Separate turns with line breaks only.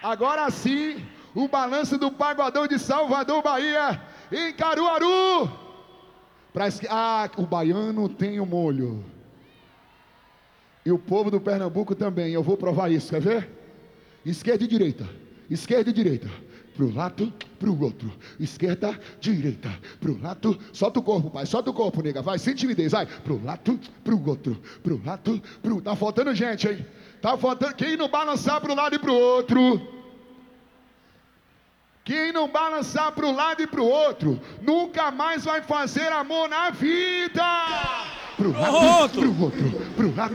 Agora sim, o balanço do Pagodão de Salvador, Bahia, em Caruaru. O baiano tem o molho. E o povo do Pernambuco também. Eu vou provar isso, quer ver? Esquerda e direita. Esquerda e direita. Pro lado, pro outro. Esquerda, direita. Pro lado. Solta o corpo, pai. Solta o corpo, nega. Vai, sem timidez. Vai. Pro lado, pro outro. Pro lado, pro... Tá faltando gente, hein? Tá faltando... Quem não balançar pro lado e pro outro... Quem não balançar pro lado e pro outro, nunca mais vai fazer amor na vida. Pro lado, pro outro, pro lado.